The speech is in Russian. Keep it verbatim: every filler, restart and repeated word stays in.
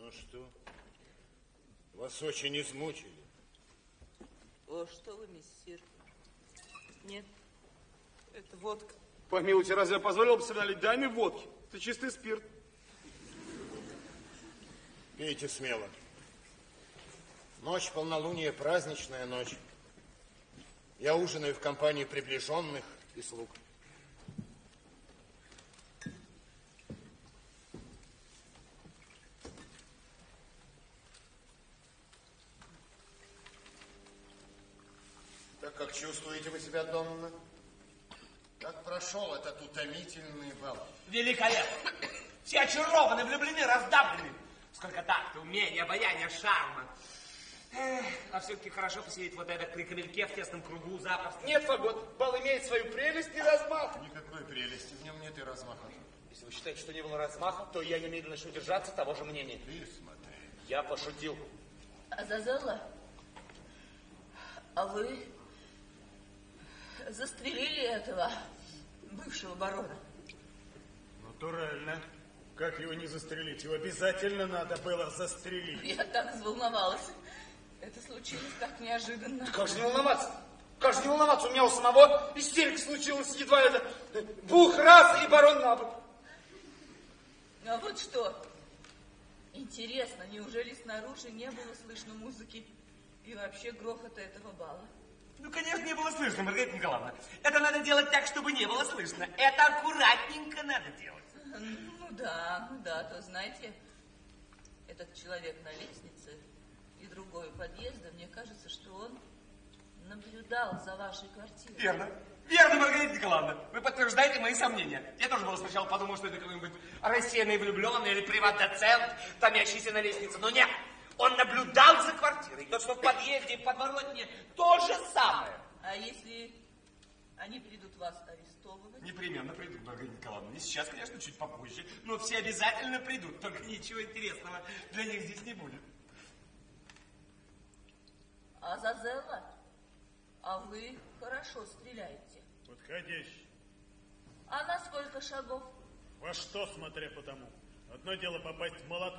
Ну что, вас очень измучили? О, что вы, мессир? Нет, это водка. Помилуйте, разве я позволил бы себе налить? Дай мне водки. Это чистый спирт. Пейте смело. Ночь полнолуния, праздничная ночь. Я ужинаю в компании приближенных и слуг. Так как чувствуете вы себя, Донна? Как прошел этот утомительный бал? Великолепно! Все очарованы, влюблены, раздавлены. Сколько такта, умения, обаяния, шарма. Эх, а все-таки хорошо посидеть вот это при камельке в тесном кругу запросто. Нет, Фагот, бал имеет свою прелесть и размах. Никакой прелести в нем нет и размаха. Если вы считаете, что не было размаха, то я немедленно начну держаться того же мнения. Ты смотри. Я пошутил. Азазелла, а вы застрелили этого бывшего барона? Натурально. Как его не застрелить? Его обязательно надо было застрелить. Я так взволновалась. Это случилось так неожиданно. Как же не волноваться? Как же не волноваться? У меня у самого истерика случилась едва это двух раз и барон на бок. А вот что. Интересно, неужели снаружи не было слышно музыки и вообще грохота этого бала? Ну, конечно, не было слышно, Маргарита Николаевна. Это надо делать так, чтобы не было слышно. Это аккуратненько надо делать. Ну да, ну да, то знаете, этот человек на лестнице и другой у подъезда, мне кажется, что он наблюдал за вашей квартирой. Верно. Верно, Маргарита Николаевна. Вы подтверждаете мои сомнения. Я тоже было сначала подумал, что это какой-нибудь рассеянный влюбленный или приват-доцент, томящийся на лестнице. Но нет, он наблюдал за квартирой. Тот, что в подъезде и в подворотне, то же самое. А если они придут вас арестовывать? Непременно придут, Маргарита Николаевна. Не сейчас, конечно, чуть попозже. Но все обязательно придут. Только ничего интересного для них здесь не будет. Азазелла, а вы хорошо стреляете. Подходящий. А на сколько шагов? Во что, смотря по тому? Одно дело попасть молотком